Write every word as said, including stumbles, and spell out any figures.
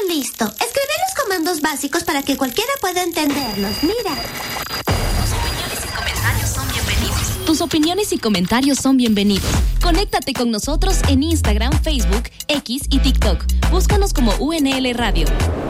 listo. Escribí los comandos básicos para que cualquiera pueda entenderlos. Mira. Tus opiniones y comentarios son bienvenidos. Conéctate con nosotros en Instagram, Facebook, X y TikTok. Búscanos como U N L Radio.